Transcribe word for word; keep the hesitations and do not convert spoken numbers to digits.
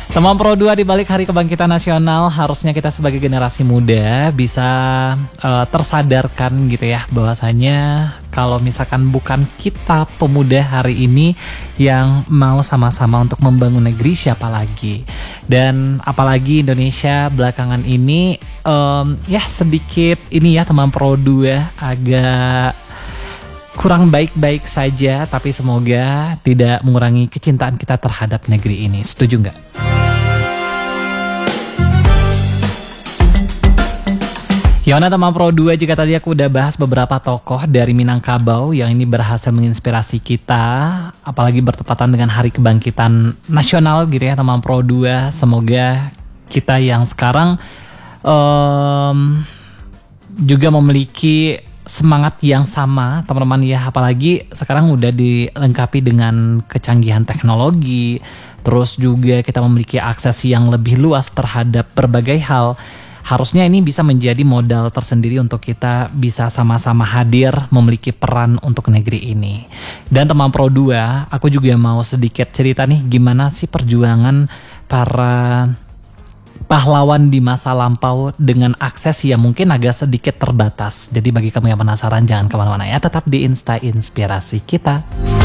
Teman Pro dua di balik Hari Kebangkitan Nasional, harusnya kita sebagai generasi muda bisa uh, tersadarkan gitu ya, bahwasanya kalau misalkan bukan kita pemuda hari ini yang mau sama-sama untuk membangun negeri, siapa lagi? Dan apalagi Indonesia belakangan ini um, ya sedikit ini ya teman Pro dua agak kurang baik-baik saja, tapi semoga tidak mengurangi kecintaan kita terhadap negeri ini. Setuju nggak? Yona teman Pro dua, jika tadi aku udah bahas beberapa tokoh dari Minangkabau yang ini berhasil menginspirasi kita, apalagi bertepatan dengan Hari Kebangkitan Nasional gitu ya teman Pro dua. Semoga kita yang sekarang um, juga memiliki semangat yang sama teman-teman ya, apalagi sekarang udah dilengkapi dengan kecanggihan teknologi, terus juga kita memiliki akses yang lebih luas terhadap berbagai hal. Harusnya ini bisa menjadi modal tersendiri untuk kita bisa sama-sama hadir memiliki peran untuk negeri ini. Dan teman Pro dua, aku juga mau sedikit cerita nih gimana sih perjuangan para pahlawan di masa lampau dengan akses yang mungkin agak sedikit terbatas. Jadi bagi kamu yang penasaran, jangan kemana-mana ya, tetap di Insta Inspirasi kita.